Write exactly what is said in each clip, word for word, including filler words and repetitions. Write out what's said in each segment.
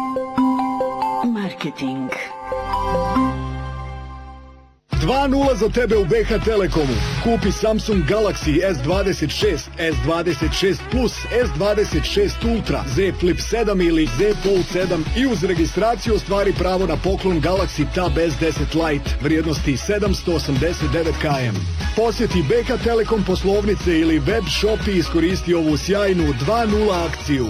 Marketing. dva nula za tebe u B H Telekomu. Kupi Samsung Galaxy S dvadeset šest, S dvadeset šest Plus, S dvadeset šest Ultra, Z Flip sedam ili Z Fold sedam i uz registraciju ostvari pravo na poklon Galaxy Tab S deset Lite vrijednosti sedamsto osamdeset devet kilometara. Posjeti B H Telekom poslovnice ili web shop i iskoristi ovu sjajnu dva nula akciju.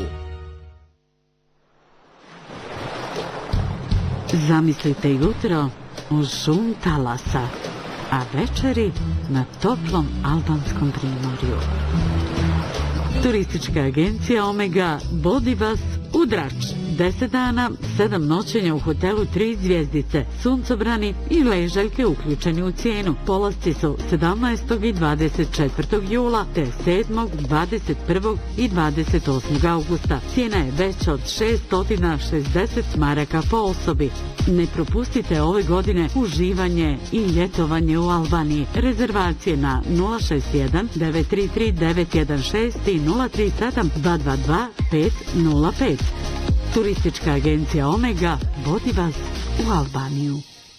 Zamislite jutro u šum talasa, a večeri na toplom albanskom primorju. Turistička agencija Omega vodi vas u Drač. deset dana, sedam noćenja u hotelu tri zvjezdice, suncobrani i ležaljke uključeni u cijenu. Polasci su sedamnaestog i dvadeset četvrtog jula te sedmog, dvadeset prvog i dvadeset osmog augusta. Cijena je veća od šeststo šezdeset maraka po osobi. Ne propustite ove godine uživanje i ljetovanje u Albaniji. Rezervacije na nula šest jedan devet tri tri devet jedan šest i nula tri sedam dva dva dva pet nula pet. Turistička agencija Omega vodi vas u Albaniju.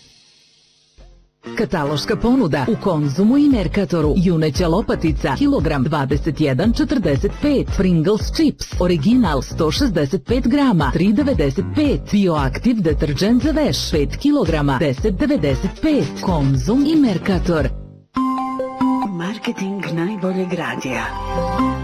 Kataloška ponuda u Konzumu i Merkatoru. Juneća lopatica, kilogram dvadeset jedan četrdeset pet. Pringles chips, original sto šezdeset pet grama, tri devedeset pet. Bioaktiv deterđent za veš, pet kilograma, deset devedeset pet. Konzum i Merkator. Marketing najboljeg radija.